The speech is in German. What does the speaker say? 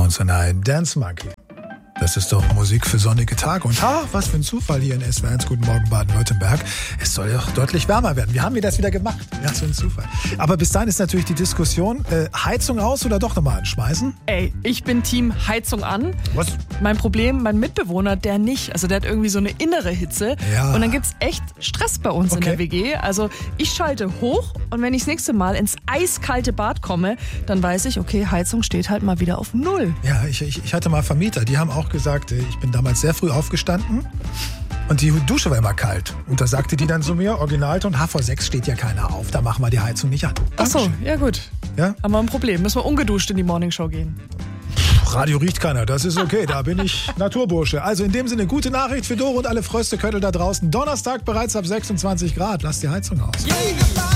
uns ein Dance Monkey. Das ist doch Musik für sonnige Tage. Und was für ein Zufall hier in SWR1. Guten Morgen Baden-Württemberg. Es soll doch deutlich wärmer werden. Wie haben wir das wieder gemacht? Ja, so ein Zufall. Aber bis dahin ist natürlich die Diskussion, Heizung aus oder doch nochmal anschmeißen? Ey, ich bin Team Heizung an. Was? Mein Problem, mein Mitbewohner, der nicht. Also der hat irgendwie so eine innere Hitze. Ja. Und dann gibt's echt Stress bei uns in der WG. Also ich schalte hoch und wenn ich das nächste Mal ins eiskalte Bad komme, dann weiß ich, okay, Heizung steht halt mal wieder auf 0. Ja, ich hatte mal Vermieter, die haben auch gesagt, ich bin damals sehr früh aufgestanden und die Dusche war immer kalt. Und da sagte die dann zu mir, Originalton, vor 6 steht ja keiner auf, da machen wir die Heizung nicht an. Ach so, Dankeschön. ja gut. Ja? Haben wir ein Problem. Müssen wir ungeduscht in die Morningshow gehen. Radio riecht keiner, das ist okay, da bin ich Naturbursche. Also in dem Sinne, gute Nachricht für Doro und alle Frösteköttel da draußen. Donnerstag bereits ab 26 Grad, lasst die Heizung aus.